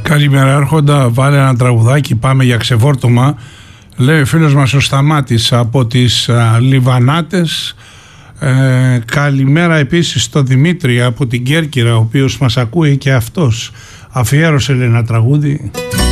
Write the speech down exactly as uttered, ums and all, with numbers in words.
Καλημέρα Άρχοντα, βάλε ένα τραγουδάκι, πάμε για ξεφόρτωμα. Λέει ο φίλος μας ο Σταμάτης από τις α, Λιβανάτες. ε, Καλημέρα επίσης στο Δημήτρη από την Κέρκυρα, ο οποίος μας ακούει και αυτός. Αφιέρωσε, λέει, ένα τραγούδι.